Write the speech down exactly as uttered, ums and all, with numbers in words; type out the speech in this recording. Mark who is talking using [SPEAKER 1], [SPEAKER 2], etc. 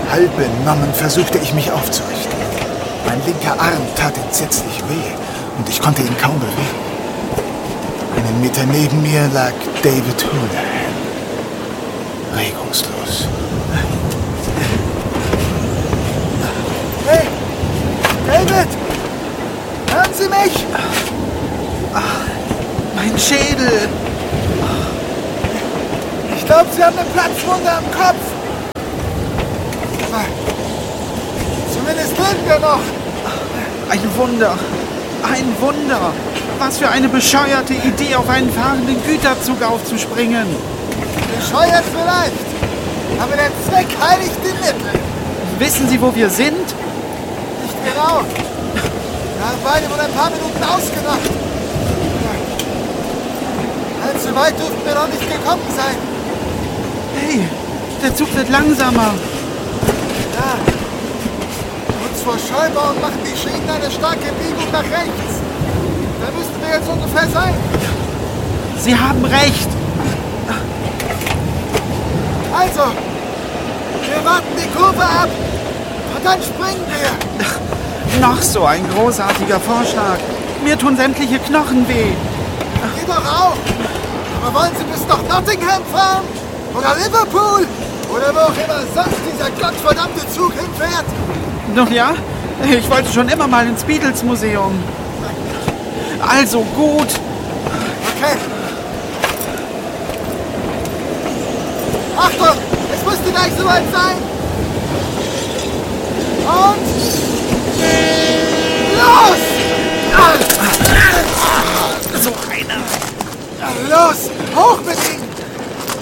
[SPEAKER 1] Halb benommen versuchte ich mich aufzurichten. Mein linker Arm tat entsetzlich weh und ich konnte ihn kaum bewegen. Einen Meter neben mir lag David Houlihan. Regungslos. Hey! David! Hören Sie mich?
[SPEAKER 2] Ach, mein Schädel!
[SPEAKER 1] Ich glaube, Sie haben eine Platzwunde am Kopf. Zumindest leben wir noch.
[SPEAKER 2] Ein Wunder! Ein Wunder! Was für eine bescheuerte Idee, auf einen fahrenden Güterzug aufzuspringen!
[SPEAKER 1] Bescheuert vielleicht, aber der Zweck heiligt die Mittel.
[SPEAKER 2] Wissen Sie, wo wir sind?
[SPEAKER 1] Nicht genau. Wir haben beide wohl ein paar Minuten ausgemacht. Allzu weit dürften wir noch nicht gekommen sein.
[SPEAKER 2] Hey, der Zug wird langsamer.
[SPEAKER 1] Ja. Kurz vor Scheubaum machen die Schienen eine starke Biegung nach rechts. Da müssten wir jetzt ungefähr sein.
[SPEAKER 2] Sie haben recht.
[SPEAKER 1] Also, wir warten die Kurve ab und dann springen wir.
[SPEAKER 2] Noch so ein großartiger Vorschlag. Mir tun sämtliche Knochen weh.
[SPEAKER 1] Geht doch auch. Aber wollen Sie bis nach Nottingham fahren? Oder Liverpool? Oder wo auch immer sonst dieser gottverdammte Zug hinfährt?
[SPEAKER 2] Nun ja, ich wollte schon immer mal ins Beatles-Museum. Also gut.
[SPEAKER 1] Okay. Achtung, es müsste gleich soweit sein. Und los!
[SPEAKER 2] So einer.
[SPEAKER 1] Los, hoch mit ihm!